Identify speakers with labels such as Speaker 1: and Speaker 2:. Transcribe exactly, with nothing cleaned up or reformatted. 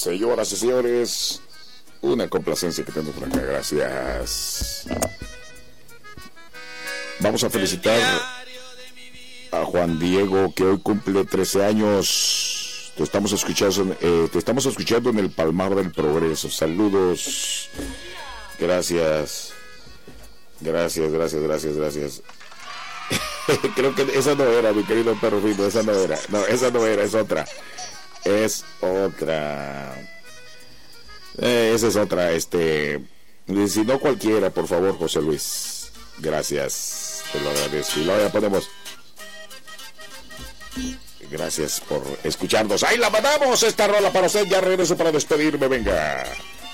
Speaker 1: Señoras y señores, una complacencia que tengo por acá, gracias. Vamos a felicitar a Juan Diego, que hoy cumple trece años. Te estamos escuchando, eh, te estamos escuchando en el Palmar del Progreso. Saludos. Gracias. Gracias, gracias, gracias, gracias. Creo que esa no era, mi querido perro fino, esa no era. No, esa no era, es otra. Es otra. Eh, esa es otra, este. Si no cualquiera, por favor, José Luis. Gracias. Te lo agradezco. Y luego ya ponemos. Gracias por escucharnos. ¡Ahí la mandamos! Esta rola para usted. Ya regreso para despedirme. Venga.